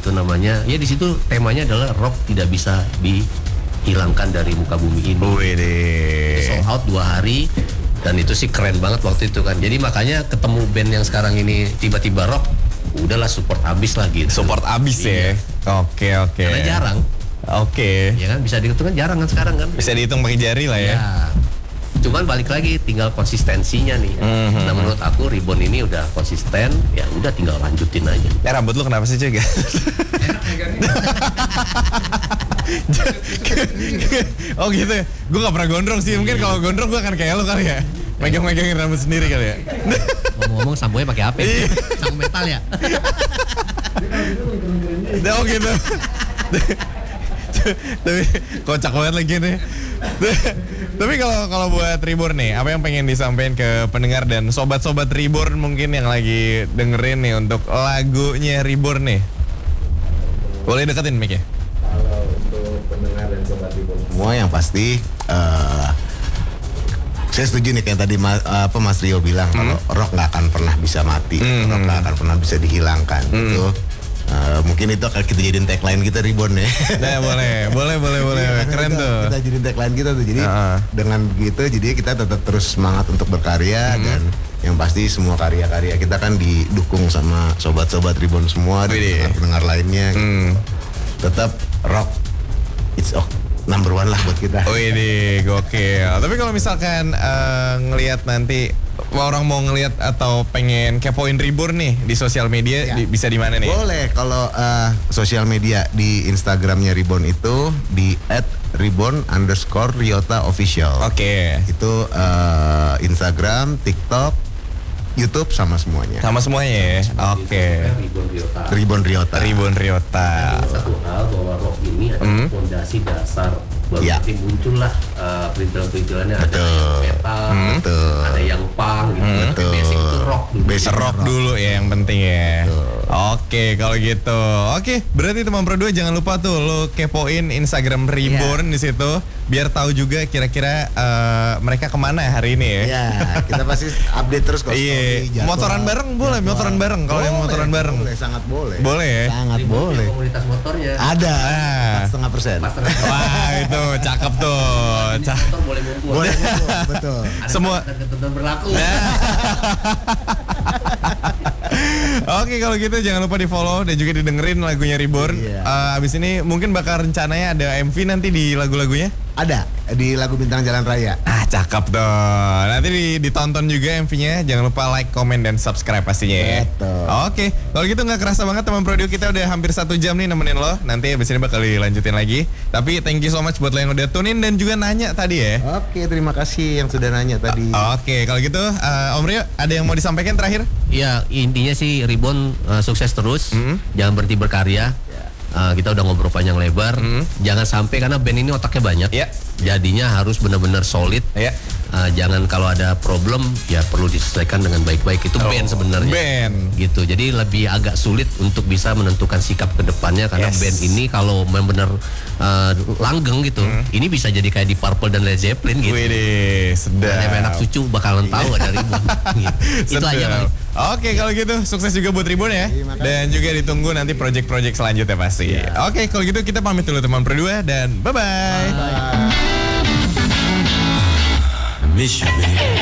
gitu namanya. Ya di situ temanya adalah rock tidak bisa dihilangkan dari muka bumi ini. Sold out 2 hari dan itu sih keren banget waktu itu kan. Jadi makanya ketemu band yang sekarang ini tiba-tiba rock, udahlah support abis lah gitu. Support abis ya. Oke. Karena jarang. Oke. Ya kan bisa dihitung kan jarang kan sekarang kan. Bisa dihitung pakai jari lah ya. Cuman balik lagi tinggal konsistensinya nih. Nah menurut aku Reborn ini udah konsisten, ya udah tinggal lanjutin aja. Rambut lu kenapa sih cuy? Oh gitu ya. Gue gak pernah gondrong sih. Mungkin kalau gondrong gue akan kayak lu kali ya. Megang-megangin rambut sendiri kali ya. Ngomong-ngomong sambonya pakai apa? Sambo metal ya. Oh gitu. Tapi kocak banget lagi nih. Tapi kalau buat Reborn nih, apa yang pengen disampaikan ke pendengar dan sobat-sobat Reborn mungkin yang lagi dengerin nih untuk lagunya Reborn nih? Boleh deketin mic-nya? Kalau untuk pendengar dan sobat Reborn semua yang pasti saya setuju nih kayak tadi Mas Rio bilang kalau rock nggak akan pernah bisa mati, rock nggak akan pernah bisa dihilangkan gitu. Mungkin itu akan kita jadiin tagline kita Reborn ya. Nah, boleh. Keren tuh. Kita jadiin tagline kita tuh. Jadi dengan begitu jadi kita tetap terus semangat untuk berkarya dan yang pasti semua karya-karya kita kan didukung sama sobat-sobat Reborn semua dan pendengar lainnya. Tetap rock it's number one lah buat kita. Wih, gokil. Tapi kalau misalkan ngelihat nanti orang mau ngelihat atau pengen kepoin Reborn nih di sosial media bisa di mana nih? Boleh kalau sosial media di Instagramnya Reborn itu di @reborn_Ryota official. Oke. Itu Instagram, TikTok, YouTube sama semuanya. Sama semuanya ya. Oke. Reborn Ryota. Reborn Ryota. Satu hal bahwa rock ini adalah fondasi dasar. Baru nanti muncullah perintilan-perintilannya ada yang metal, ada yang punk gitu. Basic itu rock dulu. Basic rock dulu ya yang penting ya. Oke, kalau gitu. Oke, berarti teman Pro 2 jangan lupa tuh lo kepoin Instagram Reborn di situ biar tahu juga kira-kira mereka kemana hari ini ya. Iya, kita pasti update terus kok. Iya. Motoran bareng boleh, motoran bareng kalau yang motoran bareng. Boleh, sangat boleh. Boleh ya? Sangat boleh. Komunitas motornya. Ada. 4,5%. Wah, itu cakep tuh. Motor boleh ngumpul. Boleh, betul. Semua ketentuan berlaku. Oke, kalau gitu jangan lupa di follow dan juga didengerin lagunya Reborn. Abis ini mungkin bakal rencananya ada MV nanti di lagu-lagunya. Ada di lagu Bintang Jalan Raya. Cakep tuh. Nanti ditonton juga MV-nya. Jangan lupa like, comment, dan subscribe pastinya ya. Betul. Oke, kalau gitu nggak kerasa banget teman Pro 2 kita udah hampir 1 jam nih nemenin lo. Nanti abis ini bakal dilanjutin lagi. Tapi thank you so much buat lo yang udah tune in dan juga nanya tadi ya. Oke, terima kasih yang sudah nanya tadi. Oke, kalau gitu Om Rio ada yang mau disampaikan terakhir? Iya, intinya sih Reborn sukses terus. Jangan berhenti berkarya. Kita udah ngobrol panjang lebar. Jangan sampai karena band ini otaknya banyak. Jadinya harus benar-benar solid. Jangan kalau ada problem ya perlu diselesaikan dengan baik-baik. Itu band sebenarnya. Band. Gitu. Jadi lebih agak sulit untuk bisa menentukan sikap ke depannya karena band ini kalau benar-benar langgeng gitu. Ini bisa jadi kayak di Purple dan Led Zeppelin gitu. Wih, sedap. Anak cucu bakalan tahu ada Reborn. Gitu. Itu aja kali. Oke, kalau gitu sukses juga buat Reborn ya. Dan juga ditunggu nanti project-project selanjutnya pasti. Oke, kalau gitu kita pamit dulu teman Pro 2 dan bye-bye. Bye.